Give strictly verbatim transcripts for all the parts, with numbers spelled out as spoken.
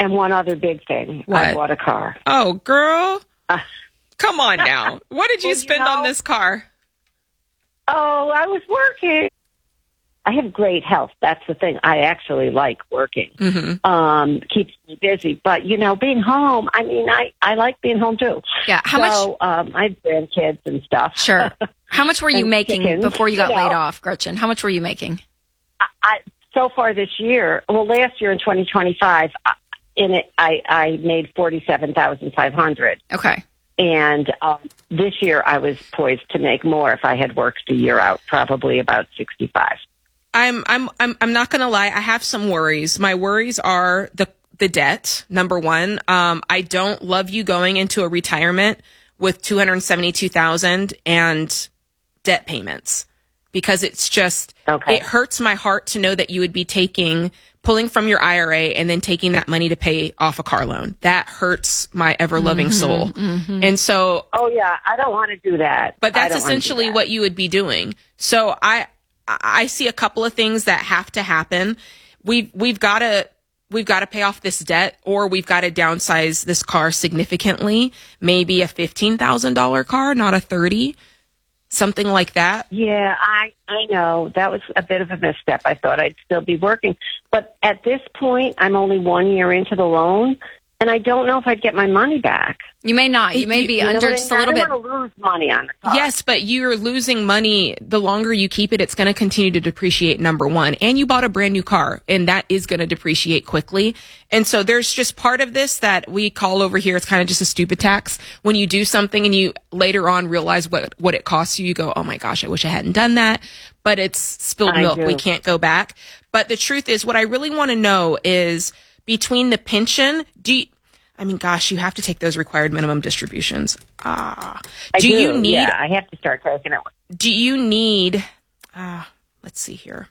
and one other big thing. What? I bought a car. Oh, girl. Uh, Come on now. What did you well, spend you know, on this car? Oh, I was working. I have great health. That's the thing. I actually like working. Mm-hmm. Um, keeps me busy. But, you know, being home, I mean, I, I like being home, too. Yeah. How so, much? Um, I have grandkids and stuff. Sure. How much were you And making chickens, before you got you know. laid off, Gretchen? How much were you making? I, I, so far this year, well, last year in twenty twenty-five, I, in it, I, I made forty-seven thousand five hundred dollars. Okay. And um, this year I was poised to make more if I had worked a year out, probably about sixty-five. I'm I'm I'm I'm not going to lie. I have some worries. My worries are the the debt. Number one, um, I don't love you going into a retirement with two hundred seventy-two thousand and debt payments, because it's just Okay. it hurts my heart to know that you would be taking pulling from your I R A and then taking that money to pay off a car loan. That hurts my ever loving Mm-hmm, soul. mm-hmm. And so, Oh yeah, I don't want to do that. but I that's don't wanna do essentially that. what you would be doing. So I, I see a couple of things that have to happen. We've, we've got to, we've got to pay off this debt, or we've got to downsize this car significantly. Maybe a fifteen thousand dollars car, not a thirty, something like that. Yeah, I I know that was a bit of a misstep. I thought I'd still be working, but at this point, I'm only one year into the loan, and I don't know if I'd get my money back. You may not. You may be You know under what I just mean? a little I bit. don't want to lose money on the car. Yes, but you're losing money. The longer you keep it, it's going to continue to depreciate, number one. And you bought a brand new car, and that is going to depreciate quickly. And so there's just part of this that we call over here, it's kind of just a stupid tax. When you do something and you later on realize what, what it costs you, you go, oh my gosh, I wish I hadn't done that. But it's spilled I milk. do. We can't go back. But the truth is, what I really want to know is between the pension, do you, I mean, gosh, you have to take those required minimum distributions. Ah, I do do. you need? Yeah, I have to start taking it. Do you need? Uh, let's see here.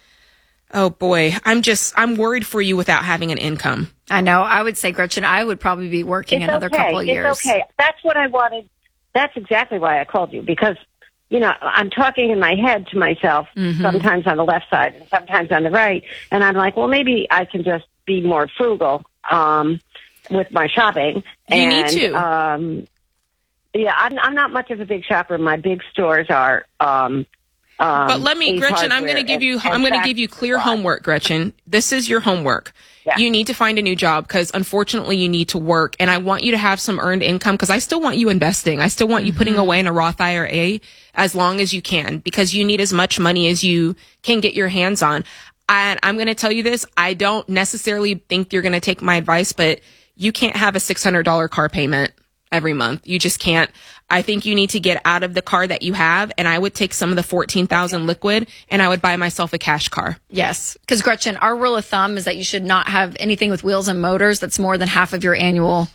Oh boy, I'm just I'm worried for you without having an income. I know. I would say, Gretchen, I would probably be working It's another okay. couple of years. It's okay. That's what I wanted. That's exactly why I called you, because, you know, I'm talking in my head to myself, Mm-hmm. sometimes on the left side and sometimes on the right. And I'm like, well, maybe I can just be more frugal um, with my shopping. You and, need to. Um, yeah, I'm, I'm not much of a big shopper. My big stores are. Um, um, But let me, Ace Gretchen, I'm Hardware going to give and- you and I'm going to Tractor give you clear Supply. homework, Gretchen. This is your homework. Yeah. You need to find a new job because unfortunately you need to work, and I want you to have some earned income because I still want you investing. I still want you putting away in a Roth I R A as long as you can, because you need as much money as you can get your hands on. And I'm going to tell you this. I don't necessarily think you're going to take my advice, but you can't have a six hundred dollars car payment every month. You just can't. I think you need to get out of the car that you have, and I would take some of the fourteen thousand liquid and I would buy myself a cash car. Yes. Because, Gretchen, our rule of thumb is that you should not have anything with wheels and motors that's more than half of your annual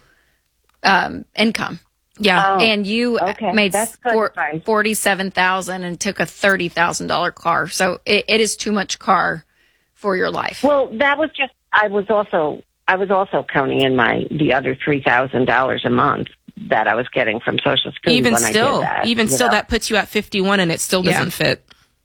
um, income. Yeah. Oh, And you okay. made That's good four, advice. forty-seven thousand and took a thirty thousand dollars car. So it, it is too much car for your life. Well, that was just. I was also. I was also counting in my the other three thousand dollars a month that I was getting from Social Security. Even when I still, did that, even you still, know. that puts you at fifty-one and it still Yeah. doesn't fit.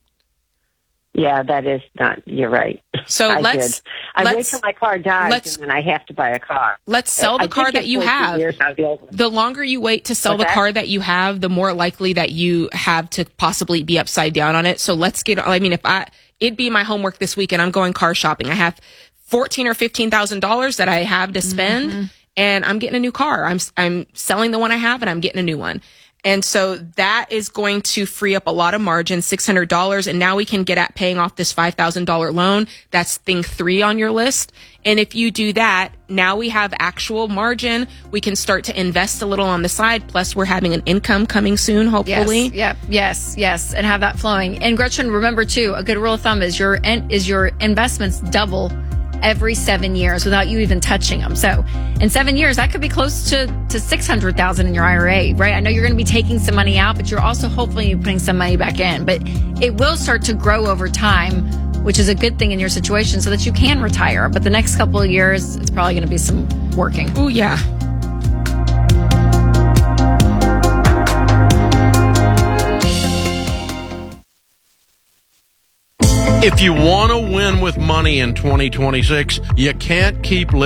Yeah, that is not. You're right. So I let's, did. I wait let's, till my car dies, let's- and then I have to buy a car. let's sell the I car did that get you fourteen have. Years out of the old one. The longer you wait to sell What's the that? car that you have, the more likely that you have to possibly be upside down on it. So let's get, I mean, if I, it'd be my homework this week and I'm going car shopping. I have fourteen or fifteen thousand dollars that I have to spend Mm-hmm. and I'm getting a new car. I'm, I'm selling the one I have and I'm getting a new one. And so that is going to free up a lot of margin, six hundred dollars. And now we can get at paying off this five thousand dollars loan. That's thing three on your list. And if you do that, now we have actual margin. We can start to invest a little on the side. Plus we're having an income coming soon, hopefully. Yes, yep, yes, yes, and have that flowing. And Gretchen, remember too, a good rule of thumb is your is your investments double every seven years without you even touching them. So in seven years, that could be close to, to six hundred thousand in your I R A, right? I know you're going to be taking some money out, but you're also hopefully putting some money back in. But it will start to grow over time, which is a good thing in your situation so that you can retire. But the next couple of years, it's probably going to be some working. Oh, yeah. If you want to win with money in twenty twenty-six, you can't keep living